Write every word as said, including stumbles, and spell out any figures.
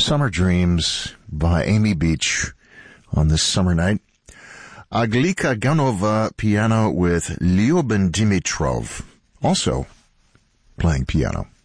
Summer Dreams by Amy Beach on this summer night. Aglika Ganova piano with Lyuben Dimitrov, also playing piano.